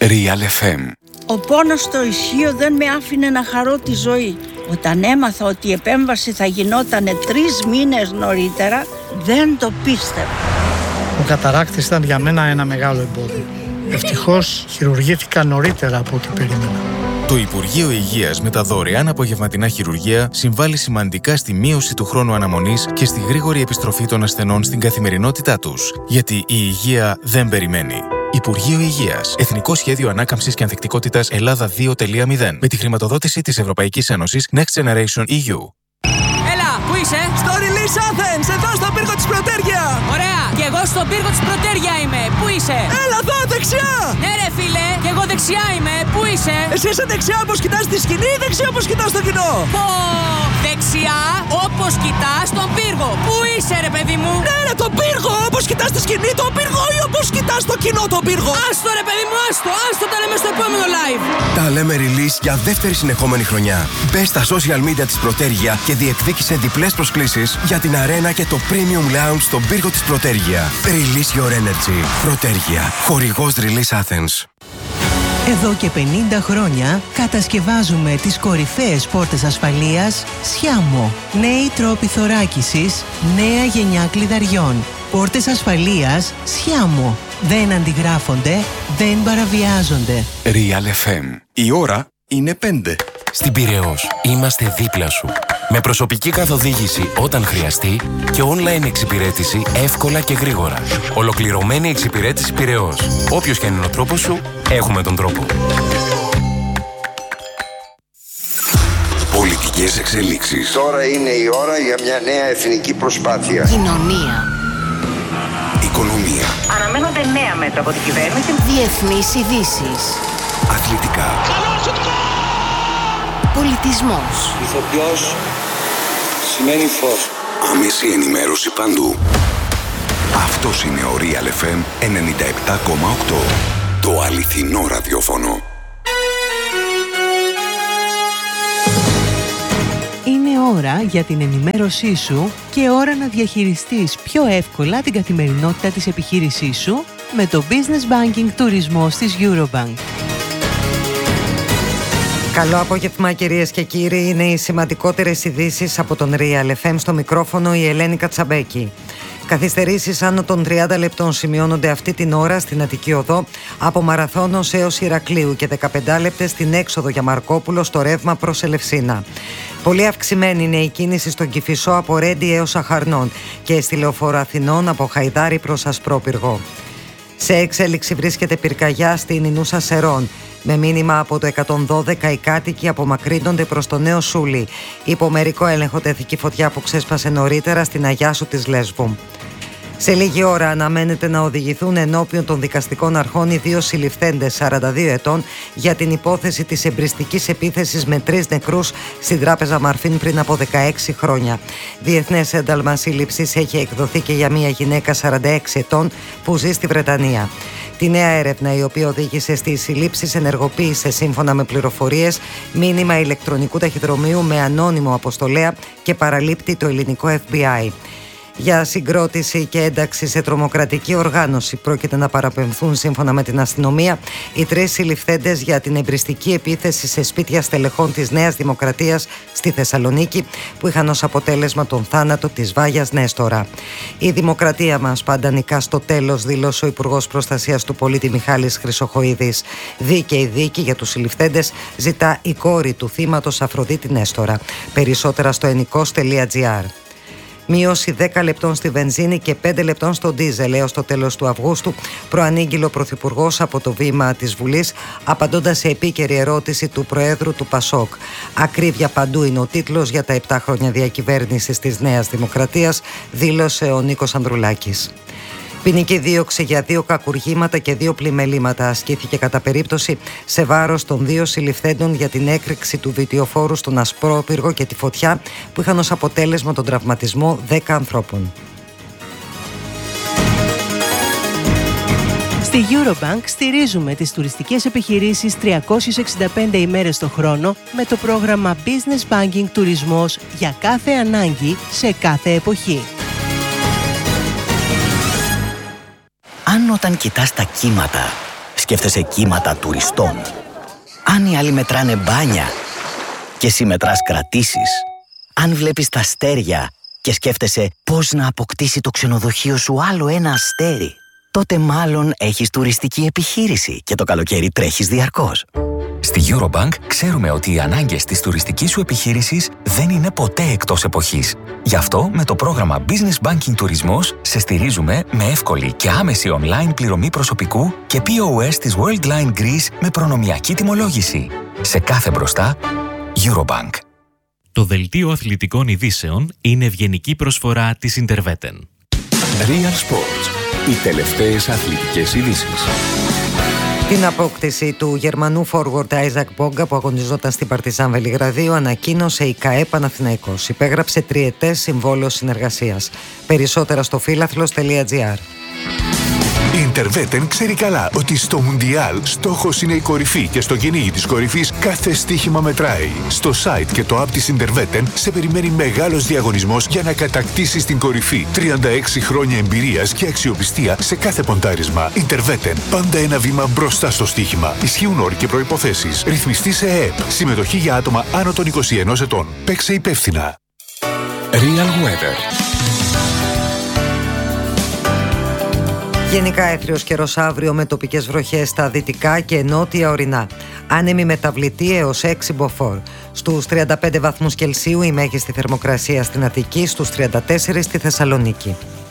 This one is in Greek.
Real FM. Ο πόνος στο ισχύο δεν με άφηνε να χαρώ τη ζωή. Όταν έμαθα ότι η επέμβαση θα γινότανε 3 μήνες νωρίτερα, δεν το πίστευα. Ο καταράκτης ήταν για μένα ένα μεγάλο εμπόδιο. Ευτυχώς χειρουργήθηκα νωρίτερα από ό,τι περίμενα. Το Υπουργείο Υγείας με τα δωρεάν απογευματινά χειρουργεία συμβάλλει σημαντικά στη μείωση του χρόνου αναμονής και στη γρήγορη επιστροφή των ασθενών στην καθημερινότητά τους. Γιατί η υγεία δεν περιμένει. Υπουργείο Υγείας. Εθνικό Σχέδιο Ανάκαμψης και Ανθεκτικότητας Ελλάδα 2.0. Με τη χρηματοδότηση της Ευρωπαϊκής Ένωσης Next Generation EU. Έλα, πού είσαι? Στο Release Athens, εδώ στον πύργο της Πρωτέρια. Ωραία, και εγώ στον πύργο της Πρωτέρια είμαι. Πού είσαι? Έλα εδώ, δεξιά. Ναι ρε φίλε, και εγώ δεξιά είμαι. Πού είσαι? Εσύ είσαι δεξιά όπως κοιτάς τη σκηνή ή δεξιά όπως κοιτάς το κοινό? Πω, δεξιά όπως κοιτάς τον πύργο. Πού είσαι ρε παιδί μου? Ναι ρε, τον πύργο, όπως κοιτάς τη σκηνή τον πύργο ή όπως κοιτάς το κοινό τον πύργο? Άστο ρε παιδί μου, άστο τα λέμε στο επόμενο live. Τα λέμε Release για δεύτερη συνεχόμενη χρονιά. Μπες στα social media της Πρωτέρια και διεκδίκησε διπλές προσκλήσεις για την αρένα και το Premium Lounge στον πύργο της Πρωτέρια. Release your energy. Πρωτέρια. Χορηγός Release Athens. Εδώ και 50 χρόνια κατασκευάζουμε τις κορυφαίες πόρτες ασφαλείας Sciamo. Νέοι τρόποι θωράκισης, νέα γενιά κλειδαριών. Πόρτες ασφαλείας Sciamo. Δεν αντιγράφονται, δεν παραβιάζονται. Real FM. Η ώρα είναι 5. Στην Πειραιώς είμαστε δίπλα σου. Με προσωπική καθοδήγηση όταν χρειαστεί και online εξυπηρέτηση εύκολα και γρήγορα. Ολοκληρωμένη εξυπηρέτηση Πειραιώς. Όποιος και αν είναι ο τρόπος σου, έχουμε τον τρόπο. Πολιτικές εξελίξεις. Τώρα είναι η ώρα για μια νέα εθνική προσπάθεια. Κοινωνία. Οικονομία. Αναμένονται νέα μέτρα από την κυβέρνηση. Διεθνείς ειδήσεις. Αθλητικά. Πολιτισμός. Ηθοποιός σημαίνει φως. Άμεση ενημέρωση παντού. Αυτός είναι ο Real FM 97,8. Το αληθινό ραδιόφωνο. Είναι ώρα για την ενημέρωσή σου και ώρα να διαχειριστείς πιο εύκολα την καθημερινότητα της επιχείρησής σου με το Business Banking Τουρισμός της Eurobank. Καλό απόγευμα κυρίες και κύριοι, είναι οι σημαντικότερες ειδήσεις από τον Real FM. Στο μικρόφωνο η Ελένη Κατσαμπέκη. Καθυστερήσεις άνω των 30 λεπτών σημειώνονται αυτή την ώρα στην Αττική Οδό από Μαραθώνος έως Ηρακλείου και 15 λεπτές στην έξοδο για Μαρκόπουλο στο ρεύμα προς Ελευσίνα. Πολύ αυξημένη είναι η κίνηση στον Κηφισό από Ρέντι έως Αχαρνών και στη Λεωφόρο Αθηνών από Χαϊδάρη προς Ασπρόπυργο. Σε εξέλιξη βρίσκεται πυρκαγιά στην Ινούσα Σερών. Με μήνυμα από το 112 οι κάτοικοι απομακρύνονται προς το Νέο Σούλι. Υπό μερικό έλεγχο τέθηκε φωτιά που ξέσπασε νωρίτερα στην Αγιάσου της Λέσβου. Σε λίγη ώρα αναμένεται να οδηγηθούν ενώπιον των δικαστικών αρχών οι 2 συλληφθέντες 42 ετών για την υπόθεση της εμπριστικής επίθεσης με 3 νεκρούς στην Τράπεζα Μαρφίν πριν από 16 χρόνια. Διεθνές ένταλμα σύλληψης έχει εκδοθεί και για μια γυναίκα 46 ετών που ζει στη Βρετανία. Τη νέα έρευνα, η οποία οδήγησε στις συλλήψεις, ενεργοποίησε σύμφωνα με πληροφορίες μήνυμα ηλεκτρονικού ταχυδρομείου με ανώνυμο αποστολέα και παραλείπτει το ελληνικό FBI. Για συγκρότηση και ένταξη σε τρομοκρατική οργάνωση πρόκειται να παραπεμφθούν σύμφωνα με την αστυνομία οι 3 συλληφθέντες για την εμπριστική επίθεση σε σπίτια στελεχών της Νέας Δημοκρατίας στη Θεσσαλονίκη που είχαν ως αποτέλεσμα τον θάνατο της Βάγιας Νέστορα. Η δημοκρατία μας πάντα νικά στο τέλος, δήλωσε ο Υπουργός Προστασίας του Πολίτη Μιχάλης Χρυσοχοΐδης. Δίκαιη δίκη για τους συλληφθέντες ζητά η κόρη του θύματος Αφροδίτη Νέστορα. Περισσότερα στο ενικός.gr. Μείωση 10 λεπτών στη βενζίνη και 5 λεπτών στο ντίζελ έως το τέλος του Αυγούστου, προανήγγειλε ο Πρωθυπουργός από το βήμα της Βουλής, απαντώντας σε επίκαιρη ερώτηση του Προέδρου του ΠΑΣΟΚ. Ακρίβεια παντού είναι ο τίτλος για τα 7 χρόνια διακυβέρνησης της Νέας Δημοκρατίας, δήλωσε ο Νίκος Ανδρουλάκης. Ποινική δίωξη για 2 κακουργήματα και 2 πλημελήματα ασκήθηκε κατά περίπτωση σε βάρος των 2 συλληφθέντων για την έκρηξη του βιτιοφόρου στον Ασπρόπυργο και τη φωτιά που είχαν ως αποτέλεσμα τον τραυματισμό 10 ανθρώπων. Στη Eurobank στηρίζουμε τις τουριστικές επιχειρήσεις 365 ημέρες το χρόνο με το πρόγραμμα Business Banking Τουρισμός για κάθε ανάγκη σε κάθε εποχή. Αν όταν κοιτάς τα κύματα σκέφτεσαι κύματα τουριστών. Αν οι άλλοι μετράνε μπάνια και εσύ μετράς κρατήσεις. Αν βλέπεις τα αστέρια και σκέφτεσαι πώς να αποκτήσει το ξενοδοχείο σου άλλο ένα αστέρι, τότε μάλλον έχεις τουριστική επιχείρηση και το καλοκαίρι τρέχεις διαρκώς. Στη Eurobank ξέρουμε ότι οι ανάγκες της τουριστικής σου επιχείρησης δεν είναι ποτέ εκτός εποχής. Γι' αυτό με το πρόγραμμα Business Banking Τουρισμός σε στηρίζουμε με εύκολη και άμεση online πληρωμή προσωπικού και POS της Worldline Greece με προνομιακή τιμολόγηση. Σε κάθε μπροστά, Eurobank. Το δελτίο αθλητικών ειδήσεων είναι ευγενική προσφορά της Interveten. Real Sports. Οι τελευταίες αθλητικές ειδήσεις. Την απόκτηση του Γερμανού forward Isaac Bonga που αγωνιζόταν στην Παρτιζάν Βελιγραδίου ανακοίνωσε η ΚΑΕ Παναθηναϊκός. Υπέγραψε τριετές συμβόλαιο συνεργασίας. Περισσότερα στο φίλαθλος.gr. Η Interveten ξέρει καλά ότι στο Μουντιάλ στόχος είναι η κορυφή και στο κυνήγι της κορυφής κάθε στοίχημα μετράει. Στο site και το app της Interveten σε περιμένει μεγάλος διαγωνισμός για να κατακτήσεις την κορυφή. 36 χρόνια εμπειρίας και αξιοπιστία σε κάθε ποντάρισμα. Interveten. Πάντα ένα βήμα μπροστά στο στοίχημα. Ισχύουν όροι και προϋποθέσεις. Ρυθμιστή σε ΕΕΠ. Συμμετοχή για άτομα άνω των 21 ετών. Παίξε υπεύθυνα. Real Weather. Γενικά έθριος καιρός αύριο με τοπικές βροχές στα δυτικά και νότια ορεινά. Άνεμη μεταβλητή έως 6 μποφόρ. Στους 35 βαθμούς Κελσίου η μέγιστη θερμοκρασία στην Αττική, στους 34 στη Θεσσαλονίκη.